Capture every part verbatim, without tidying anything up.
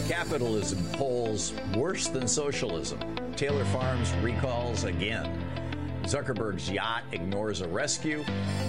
Capitalism polls worse than socialism. Taylor Farms recalls again. Zuckerberg's yacht ignores a rescue.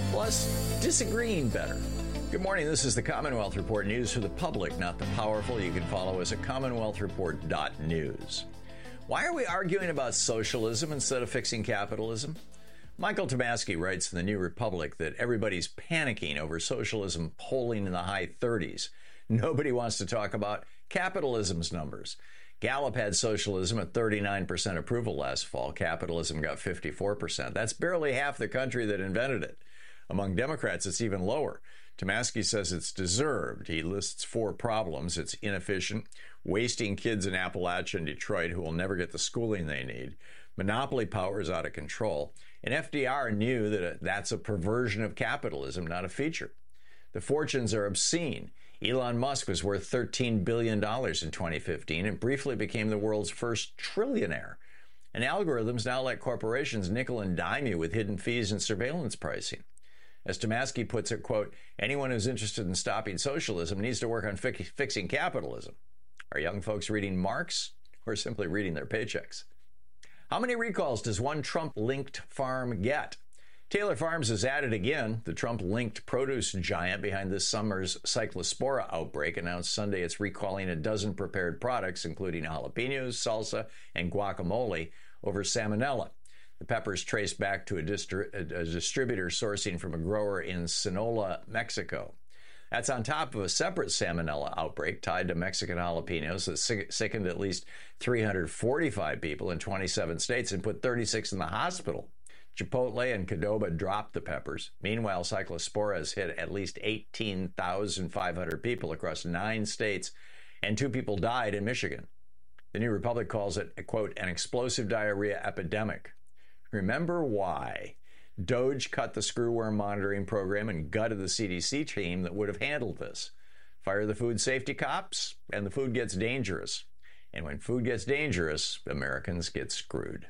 Plus, disagreeing better. Good morning. This is the Commonwealth Report, news for the public, not the powerful. You can follow us at commonwealth report dot news. Why are we arguing about socialism instead of fixing capitalism? Michael Tomasky writes in the New Republic that everybody's panicking over socialism polling in the high thirties. Nobody wants to talk about capitalism's numbers. Gallup had socialism at thirty-nine percent approval last fall. Capitalism got fifty-four percent. That's barely half the country that invented it. Among Democrats, it's even lower. Tomasky says it's deserved. He lists four problems. It's inefficient, wasting kids in Appalachia and Detroit who will never get the schooling they need. Monopoly power is out of control. And F D R knew that that's a perversion of capitalism, not a feature. The fortunes are obscene. Elon Musk was worth thirteen billion dollars in twenty fifteen and briefly became the world's first trillionaire. And algorithms now let corporations nickel and dime you with hidden fees and surveillance pricing. As Tomasky puts it, quote, anyone who's interested in stopping socialism needs to work on fi- fixing capitalism. Are young folks reading Marx or simply reading their paychecks? How many recalls does one Trump-linked farm get? Taylor Farms is at it again. The Trump-linked produce giant behind this summer's Cyclospora outbreak announced Sunday it's recalling a dozen prepared products, including jalapenos, salsa, and guacamole, over salmonella. The peppers traced back to a, distri- a distributor sourcing from a grower in Sinaloa, Mexico. That's on top of a separate salmonella outbreak tied to Mexican jalapenos that sick- sickened at least three hundred forty-five people in twenty-seven states and put thirty-six in the hospital. Chipotle and Qdoba dropped the peppers. Meanwhile, Cyclospora has hit at least eighteen thousand five hundred people across nine states, and two people died in Michigan. The New Republic calls it, quote, an explosive diarrhea epidemic. Remember why? Doge cut the screwworm monitoring program and gutted the C D C team that would have handled this. Fire the food safety cops, and the food gets dangerous. And when food gets dangerous, Americans get screwed.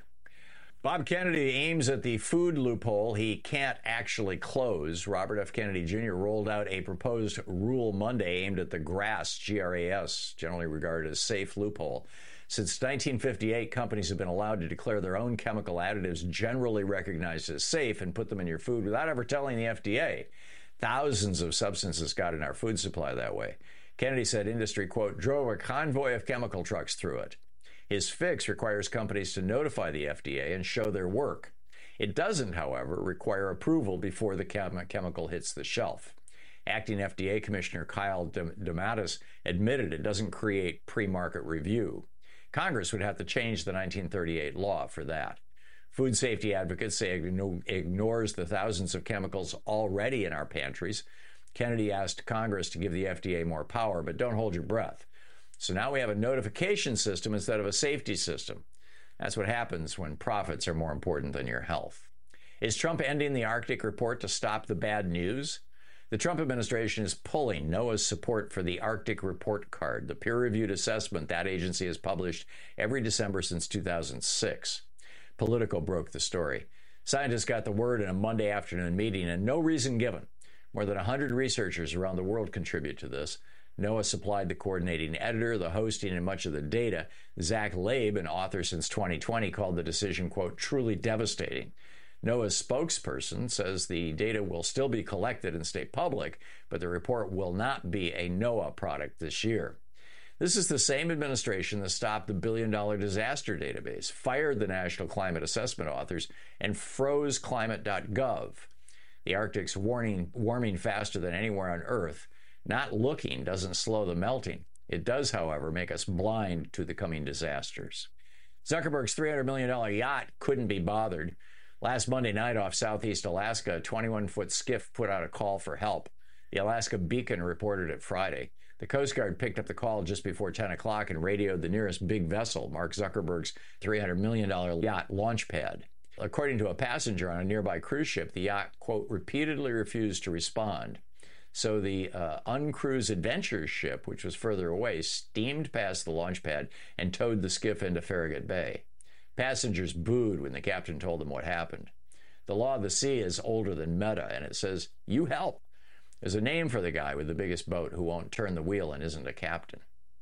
Bob Kennedy aims at the food loophole he can't actually close. Robert F. Kennedy Junior rolled out a proposed rule Monday aimed at the GRAS, G R A S, generally regarded as safe loophole. Since nineteen fifty-eight, companies have been allowed to declare their own chemical additives generally recognized as safe and put them in your food without ever telling the F D A. Thousands of substances got in our food supply that way. Kennedy said industry, quote, drove a convoy of chemical trucks through it. His fix requires companies to notify the F D A and show their work. It doesn't, however, require approval before the chem- chemical hits the shelf. Acting F D A Commissioner Kyle DeMatteis admitted it doesn't create pre-market review. Congress would have to change the nineteen thirty-eight law for that. Food safety advocates say it ignores the thousands of chemicals already in our pantries. Kennedy asked Congress to give the F D A more power, but don't hold your breath. So now we have a notification system instead of a safety system. That's what happens when profits are more important than your health. Is Trump ending the Arctic report to stop the bad news? The Trump administration is pulling NOAA's support for the Arctic Report Card, the peer-reviewed assessment that agency has published every December since two thousand six. Politico broke the story. Scientists got the word in a Monday afternoon meeting and no reason given. More than one hundred researchers around the world contribute to this. NOAA supplied the coordinating editor, the hosting, and much of the data. Zach Labe, an author since twenty twenty, called the decision, quote, truly devastating. NOAA's spokesperson says the data will still be collected and stay public, but the report will not be a NOAA product this year. This is the same administration that stopped the billion-dollar disaster database, fired the National Climate Assessment authors, and froze climate dot gov. The Arctic's warning, warming faster than anywhere on Earth. Not looking doesn't slow the melting. It does, however, make us blind to the coming disasters. Zuckerberg's three hundred million dollars yacht couldn't be bothered. Last Monday night off southeast Alaska, a twenty-one foot skiff put out a call for help. The Alaska Beacon reported it Friday. The Coast Guard picked up the call just before ten o'clock and radioed the nearest big vessel, Mark Zuckerberg's three hundred million dollars yacht launch pad. According to a passenger on a nearby cruise ship, the yacht, quote, repeatedly refused to respond. So the uh, Uncruise Adventure ship, which was further away, steamed past the launch pad and towed the skiff into Farragut Bay. Passengers booed when the captain told them what happened. The law of the sea is older than Meta, and it says, you help. There's a name for the guy with the biggest boat who won't turn the wheel and isn't a captain.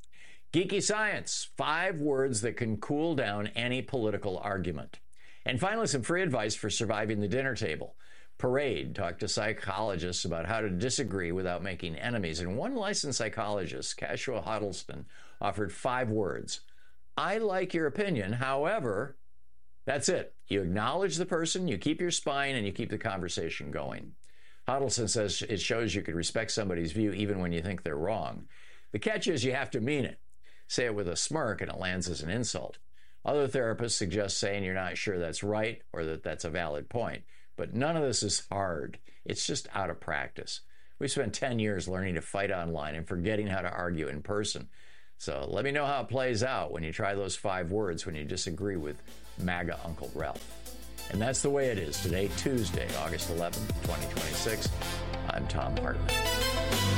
Geeky Science, five words that can cool down any political argument. And finally, some free advice for surviving the dinner table. Parade talked to psychologists about how to disagree without making enemies. And one licensed psychologist, Cashua Huddleston, offered five words. I like your opinion, however, that's it. You acknowledge the person, you keep your spine, and you keep the conversation going. Huddleston says it shows you can respect somebody's view even when you think they're wrong. The catch is you have to mean it. Say it with a smirk and it lands as an insult. Other therapists suggest saying you're not sure that's right or that that's a valid point. But none of this is hard. It's just out of practice. We spent ten years learning to fight online and forgetting how to argue in person. So let me know how it plays out when you try those five words when you disagree with MAGA Uncle Ralph. And that's the way it is today, Tuesday, August eleventh, twenty twenty-six. I'm Thom Hartmann.